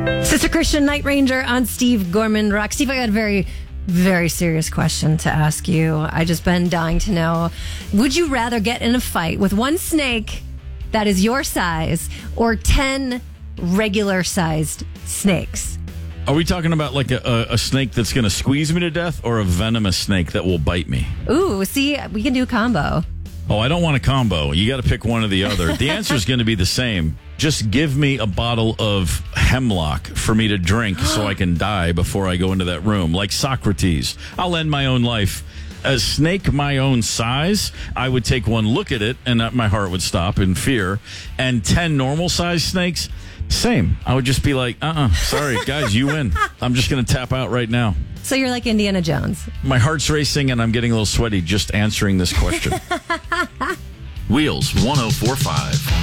Sister Christian Night Ranger on Steve Gorman Rock. Steve, I got a very, very serious question to ask you. I just been dying to know. Would you rather get in a fight with one snake that is your size or 10 regular sized snakes? Are we talking about like a snake that's going to squeeze me to death or a venomous snake that will bite me? Ooh, see, we can do a combo. Oh, I don't want a combo. You got to pick one or the other. The answer is going to be the same. Just give me a bottle of hemlock for me to drink so I can die before I go into that room. Like Socrates. I'll end my own life. A snake my own size, I would take one look at it and my heart would stop in fear. And 10 normal size snakes, same. I would just be like, sorry, guys, you win. I'm just going to tap out right now. So you're like Indiana Jones. My heart's racing and I'm getting a little sweaty just answering this question. Wheels 104.5.